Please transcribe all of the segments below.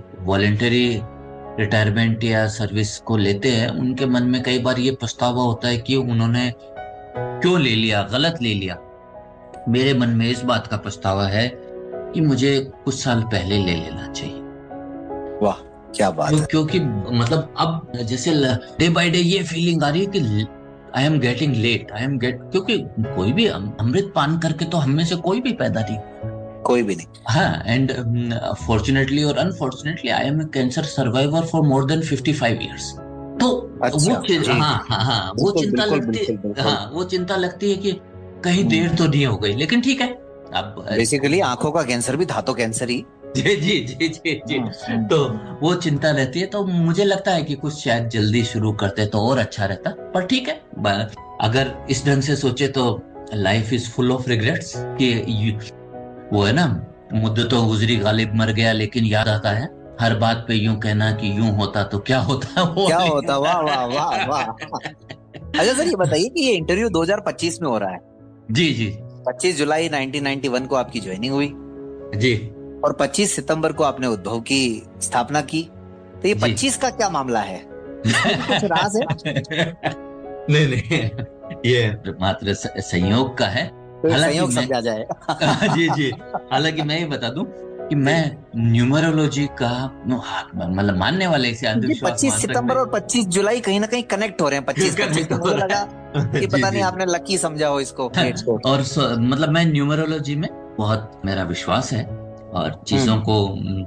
Voluntary retirement या service को लेते हैं, उनके मन में कई बार ये पछतावा होता है कि उन्होंने क्यों ले लिया, गलत ले लिया। मेरे मन में इस बात का पछतावा है कि मुझे कुछ साल पहले ले लेना चाहिए। वाह, क्या बात है। क्योंकि मतलब अब जैसे डे बाय डे ये फीलिंग आ रही है कि I am getting late, I am gate, क्योंकि कोई भी अमृत पान करके तो हम में से कोई भी पैदा नहीं। कोई भी नहीं। हाँ, एंड फॉर्चुनेटली और unfortunately I M A cancer survivor for more than 55 years. तो अच्छा, जी हाँ जी। हाँ हाँ, वो बिल्कुल चिंता बिल्कुल लगती, बिल्कुल बिल्कुल। हाँ वो चिंता लगती है कि कहीं हम्म। देर तो नहीं हो गई, लेकिन ठीक है। अब बेसिकली आंखों का कैंसर भी धातु कैंसर ही। जी जी जी जी जी। तो हम्म। वो चिंता रहती है, तो मुझे लगता है कि कुछ शायद जल्दी शुरू करते तो और अच्छा रहता, पर ठीक है। अगर इस ढंग से सोचे तो life is full of regrets कि वो है ना, मुद्दतों गुजरी गालिब मर गया लेकिन याद आता है, हर बात पे यूं कहना कि यूं होता तो क्या होता वो क्या नहीं। होता, वाह वाह वाह वाह। अच्छा सर, ये बताइए कि ये इंटरव्यू 2025 में हो रहा है। जी जी 25 जुलाई 1991 को आपकी ज्वाइनिंग हुई जी और 25 सितंबर को आपने उद्भव की स्थापना की। तो ये जी। 25 का क्या मामला है? इसमें भी कुछ राज है? नहीं नहीं, ये मात्र संयोग का है। तो एक हालांकि संयोग मैं समझा जाए। जी जी, हालांकि मैं ये बता दूं कि मैं न्यूमरोलॉजी का मतलब मानने वाले, इसे ये अंधविश्वास 25 मान सकते सितंबर और 25 जुलाई कहीं ना कहीं कनेक्ट हो रहे हैं। 25 हैं। 25 कनेक्ट तो हो मुझे लगा रहा है। कि जी पता नहीं जी। आपने लकी समझा हो इसको, डेट्स को। और मतलब मैं न्यूमरोलॉजी में बहुत मेरा विश्वास है, और चीजों हम्म। को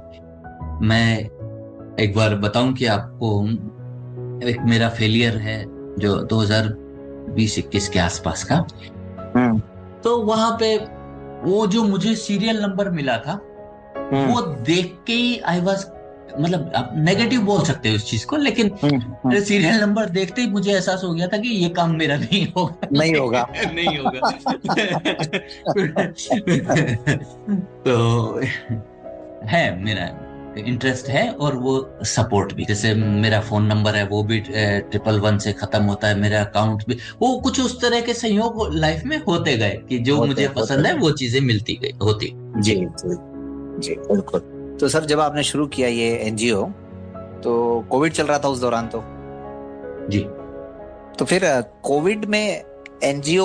मैं एक बार बताऊं कि आपको, एक मेरा फेलियर है जो 2020-21 के आसपास का। हम्म। तो वहां पे वो जो मुझे सीरियल नंबर मिला था, हम्म। वो देख के ही आई वाज, मतलब आप नेगेटिव बोल सकते हो उस चीज को, लेकिन हम्म। सीरियल नंबर देखते ही मुझे एहसास हो गया था कि ये काम मेरा नहीं होगा। नहीं होगा। नहीं होगा। तो है, मेरा इंटरेस्ट है, और वो सपोर्ट भी, जैसे मेरा फोन नंबर है वो भी 111 से खत्म होता है, मेरा अकाउंट भी, वो कुछ उस तरह के संयोग लाइफ में होते गए कि जो होते मुझे हैं होते पसंद है हैं। वो चीजें मिलती गई होती। जी जी जी जी बिल्कुल। तो सर, जब आपने शुरू किया ये एनजीओ, तो कोविड चल रहा था उस दौरान जी। तो फिर कोविड में एनजीओ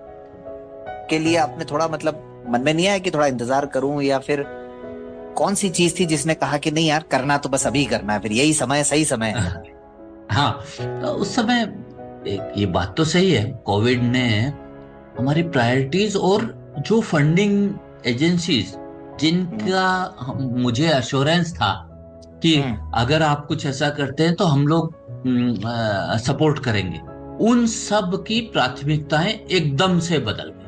के लिए आपने थोड़ा मतलब मन में नहीं आया कि थोड़ा इंतजार करूं, या फिर कौन सी चीज थी जिसने कहा कि नहीं यार, करना तो बस अभी करना है, फिर यही समय, सही समय है? हाँ, तो उस समय ये बात तो सही है, कोविड ने हमारी प्रायोरिटीज और जो फंडिंग एजेंसीज हम्म। जिनका मुझे अश्योरेंस था कि हम्म। अगर आप कुछ ऐसा करते हैं तो हम लोग सपोर्ट करेंगे, उन सब की प्राथमिकताएं एकदम से बदल गई।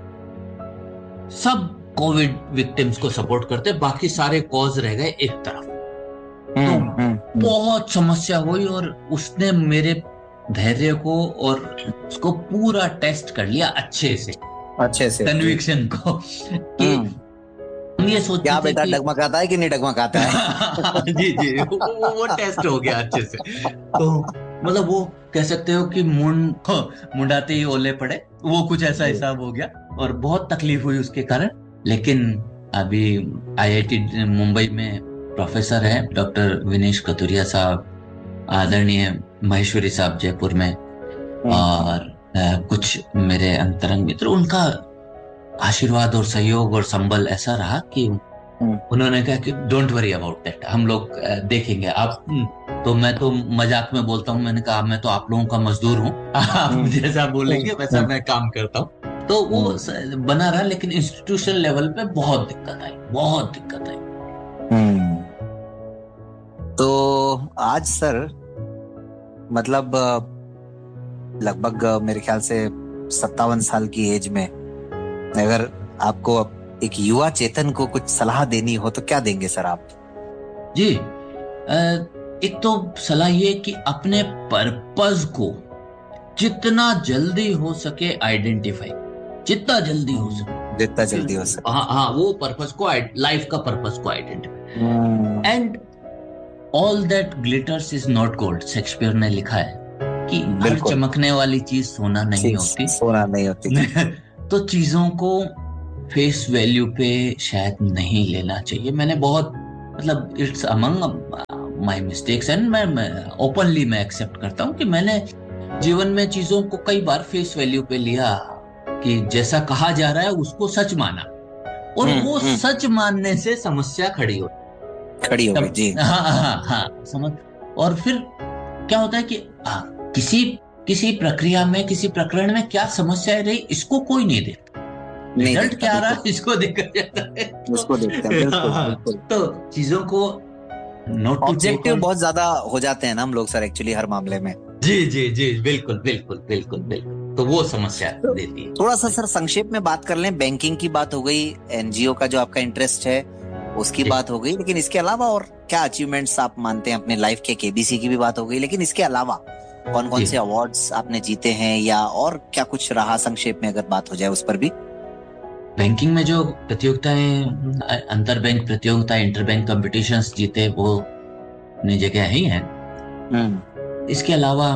सब कोविड विक्टिम्स को सपोर्ट करते, बाकी सारे कॉज रह गए एक तरफ। तो हम्म। बहुत समस्या हुई, और उसने मेरे धैर्य को और उसको पूरा टेस्ट कर लिया अच्छे से, अच्छे से जी। कन्विक्शन को, कि हम्म। हम ये सोचते क्या थे बेटा, कि डगमगाता है कि नहीं डगमगाता है? जी जी, वो टेस्ट हो गया अच्छे से। तो मतलब वो कह सकते हो कि मुंडाते ही ओले पड़े, वो कुछ ऐसा जी। हिसाब हो गया, और बहुत तकलीफ हुई उसके कारण। लेकिन अभी आईआईटी मुंबई में प्रोफेसर है डॉक्टर विनेश कथुरिया साहब, आदरणीय महेश्वरी साहब जयपुर में, और कुछ मेरे अंतरंग मित्र, उनका आशीर्वाद और सहयोग और संबल ऐसा रहा कि हम्म। उन्होंने कहा कि डोंट वरी अबाउट दैट, हम लोग देखेंगे आप। तो मैं तो मजाक में बोलता हूँ, मैंने कहा मैं तो आप लोगों का मजदूर हूँ, आप हम्म। जैसा हम्म। बोलेंगे वैसा हम्म। मैं काम करता हूँ। तो वो बना रहा, लेकिन इंस्टीट्यूशन लेवल पे बहुत दिक्कत आई, बहुत दिक्कत आई। हम्म। तो आज सर, मतलब लगभग मेरे ख्याल से 57 साल की एज में, अगर आपको अब एक युवा चेतन को कुछ सलाह देनी हो तो क्या देंगे सर आप? जी, एक तो सलाह ये कि अपने पर्पस को जितना जल्दी हो सके आइडेंटिफाई, जितना जल्दी हो जितना सके। जल्दी हो सके। हाँ हाँ, वो पर्पस को, लाइफ का पर्पस को identify. Hmm. And all that glitters is not gold, Shakespeare ने लिखा है कि हर बिल्कुल। चमकने वाली चीज सोना नहीं चीज होती। सोना नहीं होती जी। तो चीजों को फेस वैल्यू पे शायद नहीं लेना चाहिए। मैंने बहुत, मतलब it's among my mistakes and मैं ओपनली मैं एक्सेप्ट करता हूँ कि मैंने जीवन में चीजों को कई बार फेस वैल्यू पे लिया, कि जैसा कहा जा रहा है उसको सच माना, और वो सच मानने से समस्या खड़ी हो गई जी। हाँ हाँ हाँ, समझ। और फिर क्या होता है कि किसी किसी प्रक्रिया में, किसी प्रकरण में क्या समस्या रही इसको कोई नहीं देखता, रिजल्ट क्या आ रहा है इसको देखा जाता है, उसको देखते हैं। बिल्कुल बिल्कुल। तो चीजों को नोट टू ऑब्जेक्टिव बहुत ज्यादा हो जाते हैं ना हम लोग सर, एक्चुअली हर मामले में। जी जी जी, बिल्कुल बिल्कुल बिल्कुल बिल्कुल, तो वो समस्या देती है। थोड़ा सा सर संक्षेप में बात कर लें, बैंकिंग की बात हो गई, एनजीओ का जो आपका इंटरेस्ट है उसकी बात हो गई, लेकिन इसके अलावा और क्या अचीवमेंट्स आप मानते हैं अपने लाइफ के? केबीसी की भी बात हो गई, लेकिन इसके अलावा कौन कौन से अवार्ड्स आपने जीते हैं, या और क्या कुछ रहा, संक्षेप में अगर बात हो जाए उस पर भी। बैंकिंग में जो प्रतियोगिताएं, अंतर बैंक प्रतियोगिता, इंटर बैंक कॉम्पिटिशन्स जीते, वो अपनी जगह ही है। इसके अलावा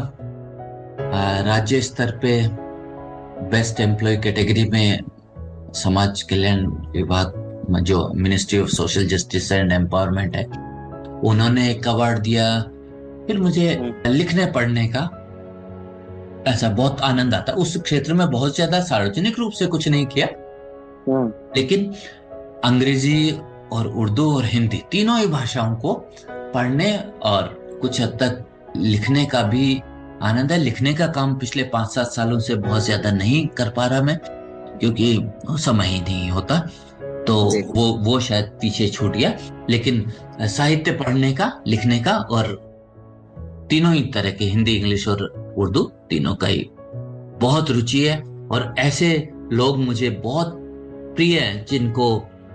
राज्य स्तर पे बेस्ट एम्प्लॉय कैटेगरी में समाज कल्याण विभाग में जो ministry of social justice and empowerment है, उन्होंने एक अवार्ड दिया। फिर मुझे लिखने पढ़ने का ऐसा बहुत आनंद आता। उस क्षेत्र में बहुत ज्यादा सार्वजनिक रूप से कुछ नहीं किया, लेकिन अंग्रेजी और उर्दू और हिंदी तीनों ही भाषाओं को पढ़ने और कुछ हद तक लिखने का भी आनंद है। लिखने का काम पिछले 5-7 सालों से बहुत ज्यादा नहीं कर पा रहा मैं, क्योंकि समय ही नहीं होता, तो वो शायद पीछे छूट गया। लेकिन साहित्य पढ़ने का, लिखने का, और तीनों ही तरह के, हिंदी, इंग्लिश और उर्दू, तीनों का ही बहुत रुचि है। और ऐसे लोग मुझे बहुत प्रिय हैं जिनको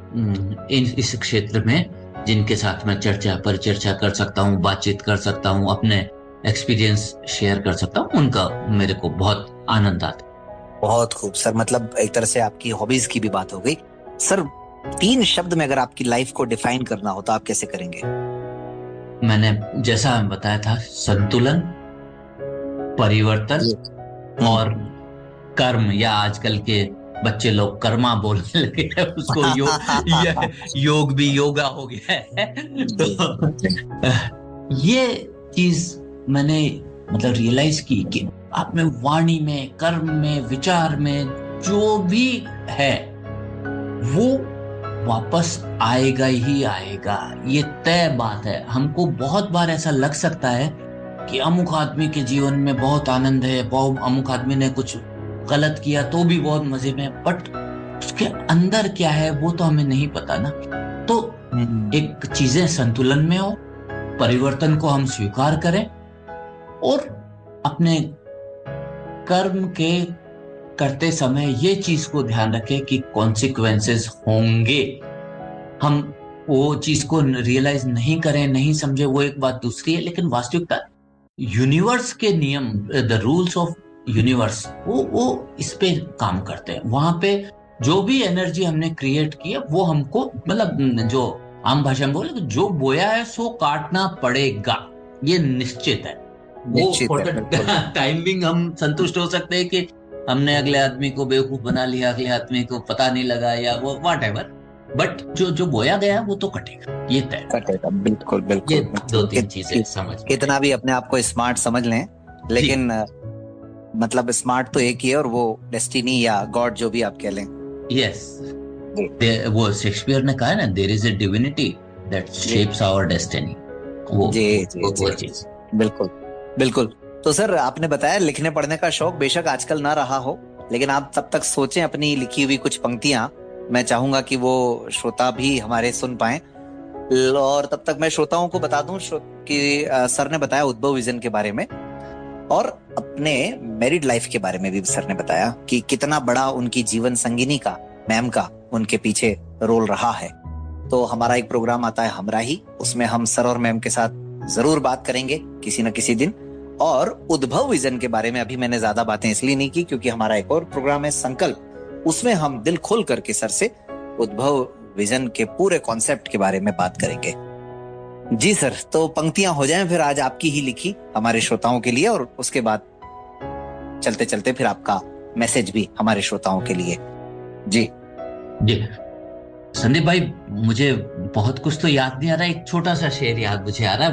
इस क्षेत्र में, जिनके साथ मैं परिचर्चा कर सकता हूँ, बातचीत कर सकता हूँ, अपने एक्सपीरियंस शेयर कर सकता हूँ, उनका मेरे को बहुत आनंद आता है। बहुत खूब सर, मतलब एक तरह से आपकी हॉबीज की भी बात हो गई। सर 3 शब्द में अगर आपकी लाइफ को डिफाइन करना हो तो आप कैसे करेंगे? मैंने जैसा बताया था, संतुलन, परिवर्तन और कर्म, या आजकल के बच्चे लोग कर्मा बोलने लगे हैं, उसको योग भी योगा हो गया है। तो ये चीज मैंने मतलब रियलाइज की कि आप में वाणी में, कर्म में, विचार में जो भी है वो वापस आएगा ही आएगा, ये तय बात है। हमको बहुत बार ऐसा लग सकता है कि अमुक आदमी के जीवन में बहुत आनंद है, अमुक आदमी ने कुछ गलत किया तो भी बहुत मजे में, बट उसके अंदर क्या है वो तो हमें नहीं पता ना। तो एक चीजें संतुलन में हो, परिवर्तन को हम स्वीकार करें, और अपने कर्म के करते समय ये चीज को ध्यान रखें कि कॉन्सिक्वेंसेस होंगे। हम वो चीज को रियलाइज नहीं करें, नहीं समझे, वो एक बात दूसरी है, लेकिन वास्तविकता यूनिवर्स के नियम, द रूल्स ऑफ यूनिवर्स, वो इस पे काम करते हैं। वहां पे जो भी एनर्जी हमने क्रिएट की है वो हमको, मतलब जो आम भाषा में बोले, जो बोया है सो काटना पड़ेगा, ये निश्चित है। वो टाइमिंग हम संतुष्ट हो सकते हैं कि हमने अगले आदमी को बेवकूफ बना लिया, अगले आदमी को पता नहीं लगा, या वो व्हाटएवर, बट जो बोया गया है वो तो कटेगा, ये तय कटेगा। बिल्कुल बिल्कुल। ये 2-3 चीजें समझ, कितना भी अपने आप को स्मार्ट समझ लें, लेकिन मतलब स्मार्ट तो एक ही है, और वो डेस्टिनी या गॉड जो भी आप कह लें। यस, वो शेक्सपियर ने कहा है ना, there is a divinity that shapes our destiny. वो चीज। बिल्कुल बिल्कुल। तो सर आपने बताया लिखने पढ़ने का शौक बेशक आजकल ना रहा हो, लेकिन आप तब तक सोचें अपनी लिखी हुई कुछ पंक्तियां, मैं चाहूंगा कि वो श्रोता भी हमारे सुन पाएं। और तब तक मैं श्रोताओं को बता दूं कि सर ने बताया उद्भव विजन के बारे में, और अपने मैरिड लाइफ के बारे में भी सर ने बताया कि कितना बड़ा उनकी जीवन संगिनी का, मैम का, उनके पीछे रोल रहा है। तो हमारा एक प्रोग्राम आता है हमराही, उसमें हम सर और मैम के साथ जरूर बात करेंगे किसी न किसी दिन। और उद्भव विजन के बारे में अभी मैंने ज्यादा बातें इसलिए नहीं की क्योंकि हमारा एक और प्रोग्राम है संकल्प, उसमें हम दिल खोल करके सर से उद्भव विजन के पूरे कॉन्सेप्ट के बारे में बात करेंगे। जी सर, तो पंक्तियां हो जाएं फिर आज आपकी ही लिखी हमारे श्रोताओं के लिए, और उसके बाद चलते चलते फिर आपका मैसेज भी हमारे श्रोताओं के लिए। जी जी संदीप भाई, मुझे बहुत कुछ तो याद नहीं आ रहा, एक छोटा सा शेर याद मुझे आ रहा है।